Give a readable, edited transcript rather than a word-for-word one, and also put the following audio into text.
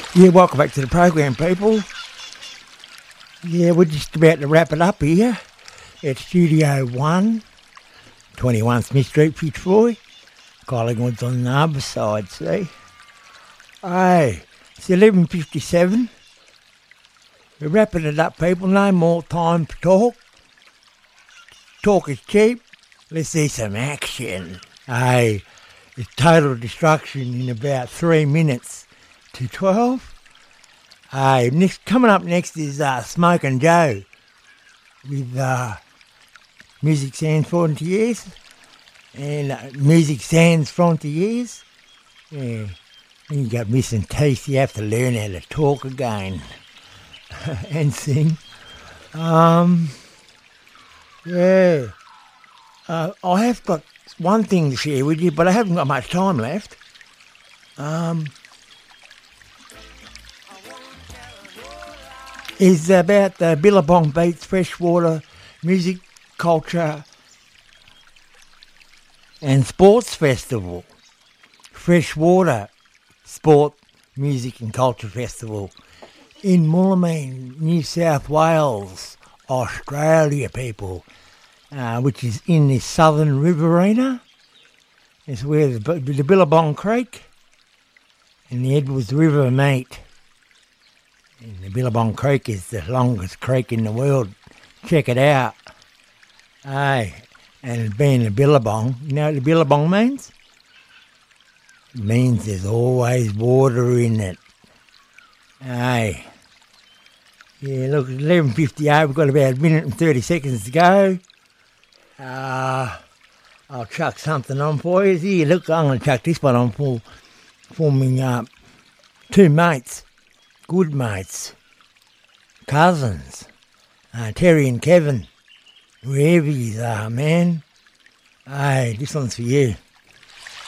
Yeah, welcome back to the program, people. Yeah, we're just about to wrap it up here at Studio 1, 21 Smith Street, Fitzroy. Collingwood's on the other side, see? Hey, it's 11:57. We're wrapping it up, people. No more time for talk. Talk is cheap. Let's see some action. Hey, it's total destruction in about 3 minutes to 12. Hey, coming up next is Smokin' Joe with Music Sans Frontiers and Music Sans Frontiers. Yeah, when you got missing teeth, you have to learn how to talk again and sing. Yeah, I have got one thing to share with you, but I haven't got much time left. Is about the Billabong Beats Freshwater Music, Culture and Sports Festival. Freshwater Sport, Music and Culture Festival in Moolameen, New South Wales, Australia, people, which is in the southern riverina. It's where the Billabong Creek and the Edwards River meet. And the Billabong Creek is the longest creek in the world. Check it out. Hey, and being the Billabong, you know what the Billabong means? It means there's always water in it. Hey. Yeah, look, 11:58, we've got about a minute and 30 seconds to go. I'll chuck something on for you. Here, look, I'm going to chuck this one on for me two mates. Good mates, cousins, Terry and Kevin, wherever you are, man. Hey, this one's for you.